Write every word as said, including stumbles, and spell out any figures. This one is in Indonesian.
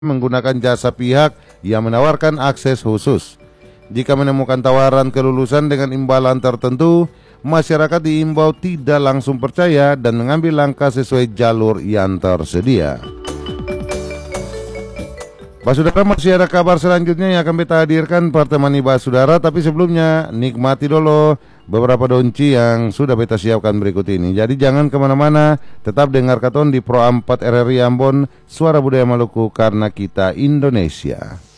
menggunakan jasa pihak yang menawarkan akses khusus. Jika menemukan tawaran kelulusan dengan imbalan tertentu, masyarakat diimbau tidak langsung percaya dan mengambil langkah sesuai jalur yang tersedia. Basudara, masih ada kabar selanjutnya yang akan kita hadirkan pertemani Basudara, tapi sebelumnya nikmati dulu beberapa donci yang sudah kita siapkan berikut ini. Jadi jangan kemana-mana, tetap dengar katon di Pro empat R R I Ambon, Suara Budaya Maluku, karena kita Indonesia.